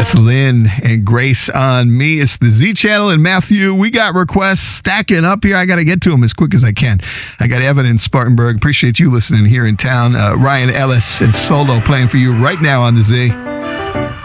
That's Lynn and Grace on Me. It's the Z Channel and Matthew. We got requests stacking up here. I got to get to them as quick as I can. I got Evan in Spartanburg. Appreciate you listening here in town. Ryan Ellis and Solo playing for you right now on the Z.